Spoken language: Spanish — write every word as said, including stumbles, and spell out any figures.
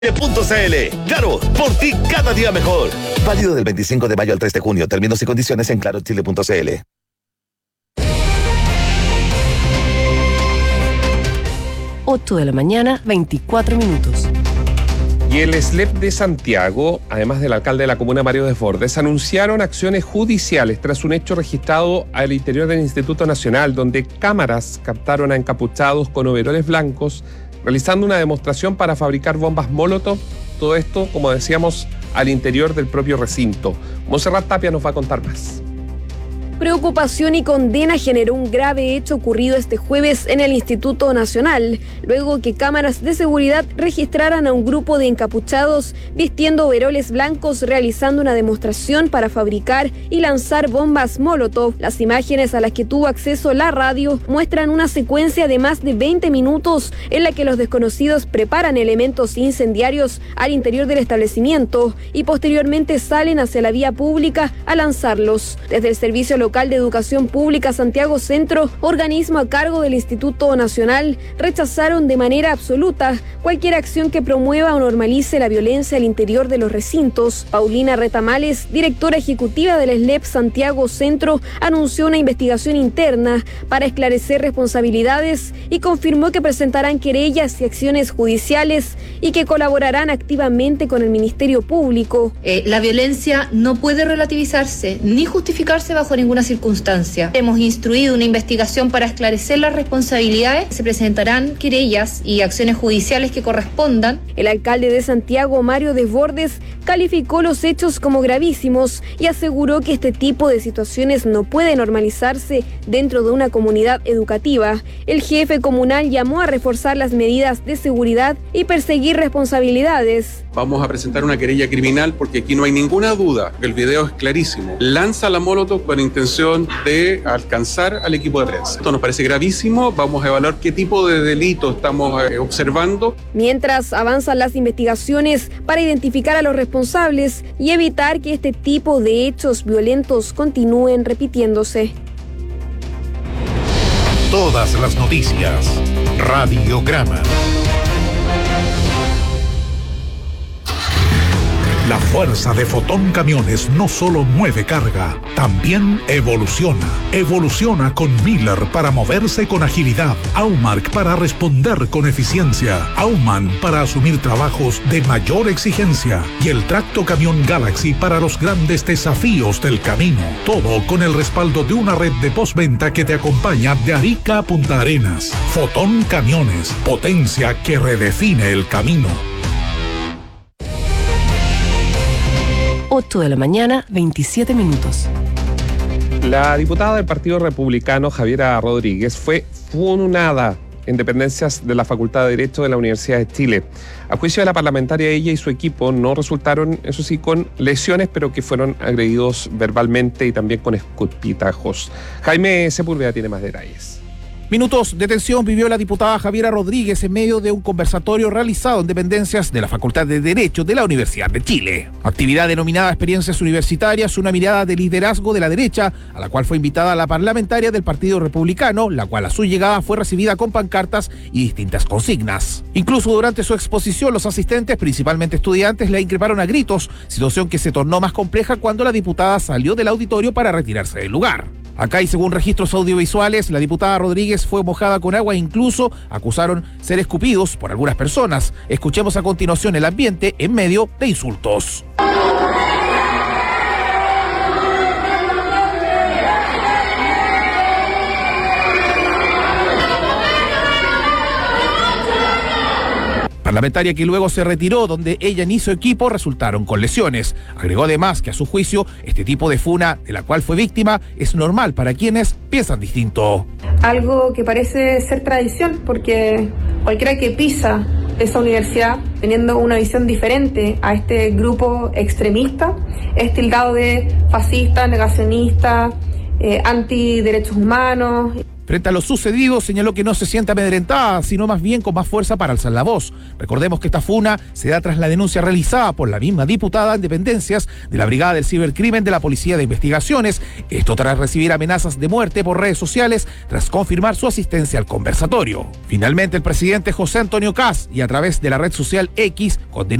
punto c l. Claro, por ti cada día mejor. Válido del veinticinco de mayo al tres de junio. Términos y condiciones en claro chile punto c l. ocho de la mañana, veinticuatro minutos. Y el S L E P de Santiago, además del alcalde de la comuna Mario Desbordes, anunciaron acciones judiciales tras un hecho registrado al interior del Instituto Nacional, donde cámaras captaron a encapuchados con overoles blancos realizando una demostración para fabricar bombas Molotov. Todo esto, como decíamos, al interior del propio recinto. Montserrat Tapia nos va a contar más. Preocupación y condena generó un grave hecho ocurrido este jueves en el Instituto Nacional, luego que cámaras de seguridad registraran a un grupo de encapuchados vistiendo overoles blancos realizando una demostración para fabricar y lanzar bombas Molotov. Las imágenes a las que tuvo acceso la radio muestran una secuencia de más de veinte minutos en la que los desconocidos preparan elementos incendiarios al interior del establecimiento y posteriormente salen hacia la vía pública a lanzarlos. Desde el servicio local de Educación Pública Santiago Centro, organismo a cargo del Instituto Nacional, rechazaron de manera absoluta cualquier acción que promueva o normalice la violencia al interior de los recintos. Paulina Retamales, directora ejecutiva del S L E P Santiago Centro, anunció una investigación interna para esclarecer responsabilidades y confirmó que presentarán querellas y acciones judiciales y que colaborarán activamente con el Ministerio Público. Eh, la violencia no puede relativizarse ni justificarse bajo ninguna circunstancia. Hemos instruido una investigación para esclarecer las responsabilidades. Se presentarán querellas y acciones judiciales que correspondan. El alcalde de Santiago, Mario Desbordes, calificó los hechos como gravísimos y aseguró que este tipo de situaciones no puede normalizarse dentro de una comunidad educativa. El jefe comunal llamó a reforzar las medidas de seguridad y perseguir responsabilidades. Vamos a presentar una querella criminal porque aquí no hay ninguna duda, el video es clarísimo. Lanza la Molotov con intención de alcanzar al equipo de prensa. Esto nos parece gravísimo, vamos a evaluar qué tipo de delito estamos eh, observando. Mientras avanzan las investigaciones para identificar a los responsables y evitar que este tipo de hechos violentos continúen repitiéndose. Todas las noticias. Radiograma. La fuerza de Fotón Camiones no solo mueve carga, también evoluciona. Evoluciona con Miller para moverse con agilidad, Aumark para responder con eficiencia, Aumann para asumir trabajos de mayor exigencia y el Tracto Camión Galaxy para los grandes desafíos del camino. Todo con el respaldo de una red de postventa que te acompaña de Arica a Punta Arenas. Fotón Camiones, potencia que redefine el camino. ocho de la mañana, veintisiete minutos. La diputada del Partido Republicano, Javiera Rodríguez, fue funada en dependencias de la Facultad de Derecho de la Universidad de Chile. A juicio de la parlamentaria, ella y su equipo no resultaron, eso sí, con lesiones, pero que fueron agredidos verbalmente y también con escupitajos. Jaime Sepúlveda tiene más detalles. Minutos de tensión vivió la diputada Javiera Rodríguez en medio de un conversatorio realizado en dependencias de la Facultad de Derecho de la Universidad de Chile. Actividad denominada Experiencias Universitarias, una mirada de liderazgo de la derecha, a la cual fue invitada la parlamentaria del Partido Republicano, la cual a su llegada fue recibida con pancartas y distintas consignas. Incluso durante su exposición, los asistentes, principalmente estudiantes, la increparon a gritos, situación que se tornó más compleja cuando la diputada salió del auditorio para retirarse del lugar. Acá y según registros audiovisuales, la diputada Rodríguez fue mojada con agua e incluso acusaron ser escupidos por algunas personas. Escuchemos a continuación el ambiente en medio de insultos. Parlamentaria que luego se retiró, donde ella ni su equipo resultaron con lesiones. Agregó además que a su juicio este tipo de funa de la cual fue víctima es normal para quienes piensan distinto. Algo que parece ser tradición, porque cualquiera que pisa esa universidad teniendo una visión diferente a este grupo extremista es tildado de fascista, negacionista, eh, anti derechos humanos. Frente a lo sucedido, señaló que no se siente amedrentada, sino más bien con más fuerza para alzar la voz. Recordemos que esta funa se da tras la denuncia realizada por la misma diputada en dependencias de la Brigada del Cibercrimen de la Policía de Investigaciones, esto tras recibir amenazas de muerte por redes sociales tras confirmar su asistencia al conversatorio. Finalmente, el presidente José Antonio Kast, y a través de la red social X, condenó